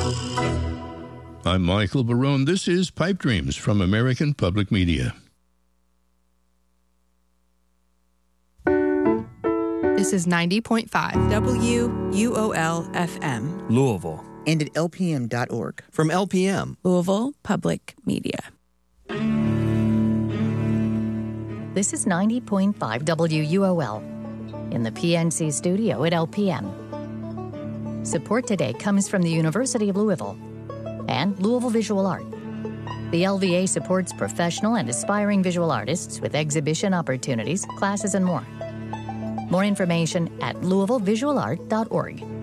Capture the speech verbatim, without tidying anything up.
I'm Michael Barone. This is Pipe Dreams from American Public Media. This is ninety point five W U O L F M. Louisville. And at L P M dot org. From L P M. Louisville Public Media. This is ninety point five W U O L. In the P N C studio at L P M. Support today comes from the University of Louisville and Louisville Visual Art. The L V A supports professional and aspiring visual artists with exhibition opportunities, classes, and more. More information at louisville visual art dot org.